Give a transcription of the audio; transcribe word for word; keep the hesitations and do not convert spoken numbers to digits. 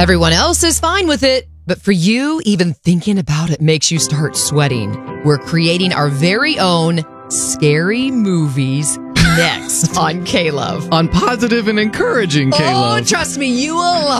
Everyone else is fine with it, but for you, even thinking about it makes you start sweating. We're creating our very own Scary Movies next on K-Love. On Positive and Encouraging K-Love. Oh, trust me, you will love